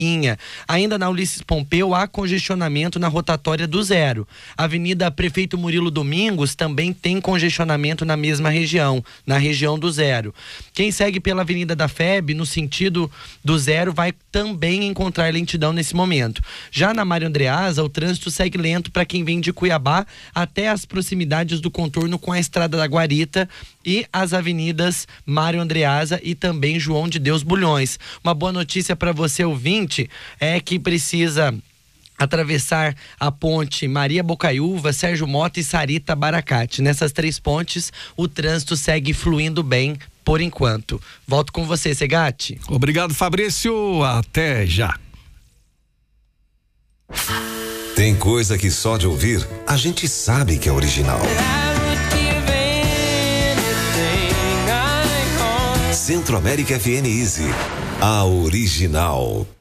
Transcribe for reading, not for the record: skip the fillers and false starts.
Inha. Ainda na Ulisses Pompeu há congestionamento na rotatória do Zero. Avenida Prefeito Murilo Domingos também tem congestionamento na mesma região, na região do Zero. Quem segue pela Avenida da FEB, no sentido do Zero, vai também encontrar lentidão nesse momento. Já na Mário Andreasa, o trânsito segue lento para quem vem de Cuiabá até as proximidades do contorno com a Estrada da Guarita e as avenidas Mário Andreasa e também João de Deus Bulhões. Uma boa notícia para você, ouvinte, é que precisa atravessar a ponte Maria Bocaiúva, Sérgio Mota e Sarita Baracate. Nessas 3 pontes, o trânsito segue fluindo bem por enquanto. Volto com você, Segatti. Obrigado, Fabrício. Até já. Tem coisa que só de ouvir a gente sabe que é original. Centro América FM Easy, a original.